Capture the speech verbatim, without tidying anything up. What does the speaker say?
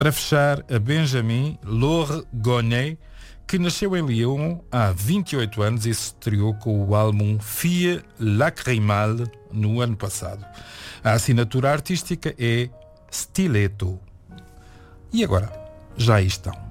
Para fechar, a Benjamin Laure Gonnet, que nasceu em Lyon há vinte e oito anos e se estreou com o álbum Fille Lacrymale no ano passado. A assinatura artística é Stiletto. E agora, já aí estão.